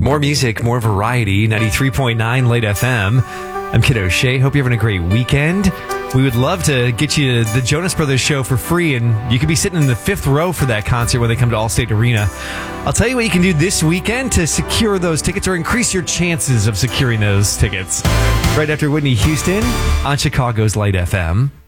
More music, more variety. 93.9 Late FM. I'm Kid O'Shea. Hope you're having a great weekend. We would love to get you to the Jonas Brothers show for free, and you could be sitting in the fifth row for that concert when they come to Allstate Arena. I'll tell you what you can do this weekend to secure those tickets or increase your chances of securing those tickets. Right after Whitney Houston on Chicago's Light FM.